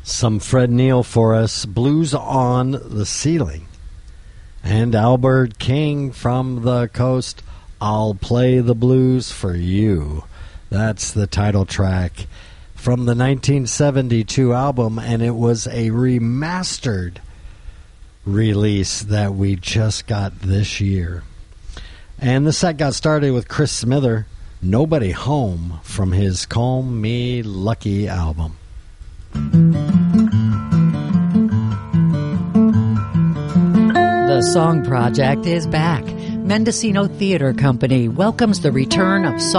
Some Fred Neil for us, Blues on the Ceiling. And Albert King from the coast, I'll Play the Blues for You. That's the title track from the 1972 album, and it was a remastered release that we just got this year. And the set got started with Chris Smither, Nobody Home, from his Call Me Lucky album. The Song Project is back. Mendocino Theater Company welcomes the return of song